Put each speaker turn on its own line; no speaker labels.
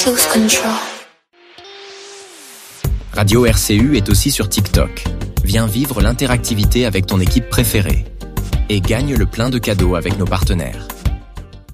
Lose control.
Radio RCU est aussi sur TikTok. Viens vivre l'interactivité avec ton équipe préférée. Et gagne le plein de cadeaux avec nos partenaires.